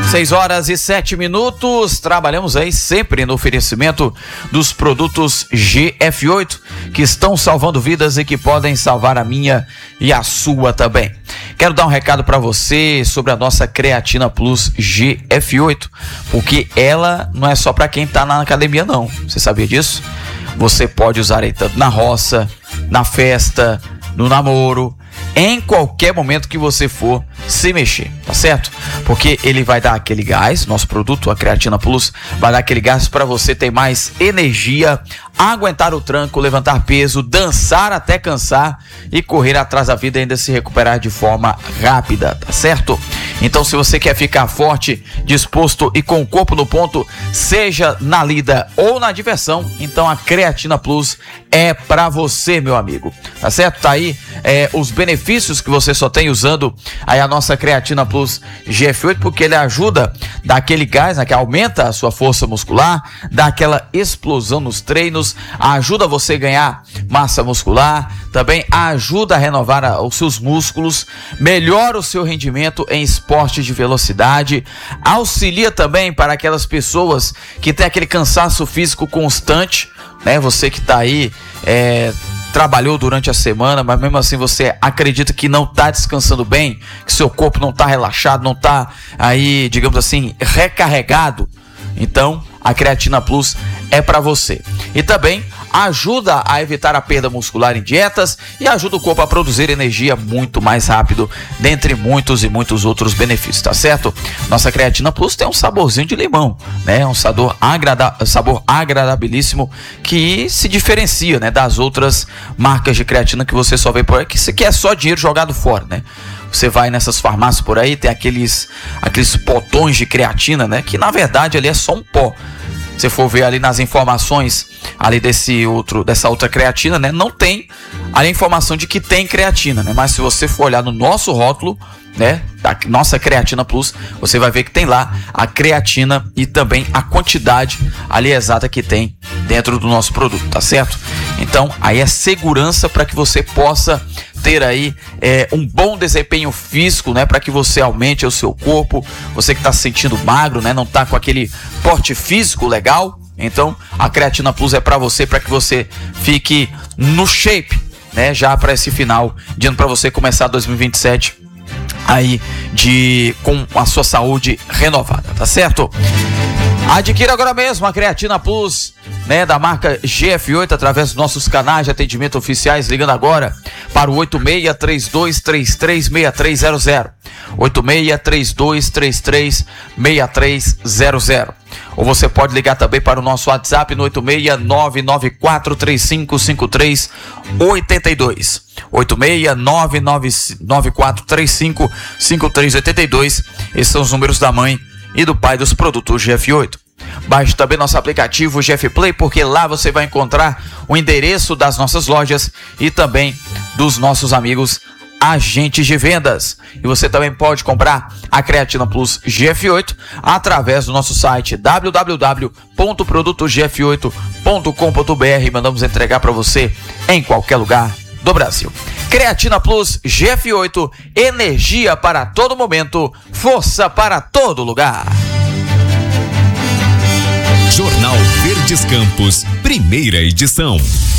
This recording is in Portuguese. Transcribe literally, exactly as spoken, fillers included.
seis horas e sete minutos, trabalhamos aí sempre no oferecimento dos produtos G F oito, que estão salvando vidas e que podem salvar a minha e a sua também. Quero dar um recado para você sobre a nossa Creatina Plus G F oito, porque ela não é só para quem tá na academia não, você sabia disso? Você pode usar aí tanto na roça, na festa, no namoro, em qualquer momento que você for se mexer, tá certo? Porque ele vai dar aquele gás, nosso produto, a Creatina Plus, vai dar aquele gás para você ter mais energia, aguentar o tranco, levantar peso, dançar até cansar e correr atrás da vida e ainda se recuperar de forma rápida, tá certo? Então, se você quer ficar forte, disposto e com o corpo no ponto, seja na lida ou na diversão, então a Creatina Plus é para você, meu amigo, tá certo? Tá aí é, os benefícios que você só tem usando aí a nossa Creatina Plus G F oito, porque ele ajuda, dá aquele gás, né, que aumenta a sua força muscular, dá aquela explosão nos treinos, ajuda você a ganhar massa muscular, também ajuda a renovar a, os seus músculos, melhora o seu rendimento em esportes de velocidade, auxilia também para aquelas pessoas que têm aquele cansaço físico constante, né? Você que está aí, é, trabalhou durante a semana, mas mesmo assim você acredita que não está descansando bem, que seu corpo não está relaxado, não está aí, digamos assim, recarregado, então a Creatina Plus é para você. E também ajuda a evitar a perda muscular em dietas e ajuda o corpo a produzir energia muito mais rápido, dentre muitos e muitos outros benefícios, tá certo? Nossa Creatina Plus tem um saborzinho de limão, né? Um sabor, agrada- sabor agradabilíssimo que se diferencia, né, das outras marcas de creatina que você só vê por aí, que isso aqui é só dinheiro jogado fora, né? Você vai nessas farmácias por aí, tem aqueles, aqueles potões de creatina, né? Que na verdade ali é só um pó. Se for ver ali nas informações ali desse outro, dessa outra creatina, né, não tem a informação de que tem creatina, né? Mas se você for olhar no nosso rótulo, né, da nossa Creatina Plus, você vai ver que tem lá a creatina e também a quantidade ali exata que tem dentro do nosso produto, tá certo? Então, aí é segurança para que você possa ter aí é, um bom desempenho físico, né, para que você aumente o seu corpo. Você que está se sentindo magro, né, não está com aquele porte físico legal, então a Creatina Plus é para você, para que você fique no shape, né, já para esse final de ano, para você começar dois mil e vinte e sete aí de com a sua saúde renovada, tá certo? Adquira agora mesmo a Creatina Plus, né, da marca G F oito, através dos nossos canais de atendimento oficiais, ligando agora para o oito seis três dois três três seis três zero zero, oito seis três dois três três seis três zero zero. Ou você pode ligar também para o nosso WhatsApp no oito seis nove nove quatro três cinco cinco três oito dois, oito seis nove nove quatro três cinco cinco três oito dois. Esses são os números da mãe e do pai dos produtos G F oito. Baixe também nosso aplicativo G F Play, porque lá você vai encontrar o endereço das nossas lojas e também dos nossos amigos agentes de vendas. E você também pode comprar a Creatina Plus G F oito através do nosso site w w w ponto produto g f oito ponto com ponto b r. Mandamos entregar para você em qualquer lugar do Brasil. Creatina Plus G F oito, energia para todo momento, força para todo lugar. Jornal Verdes Campos, primeira edição.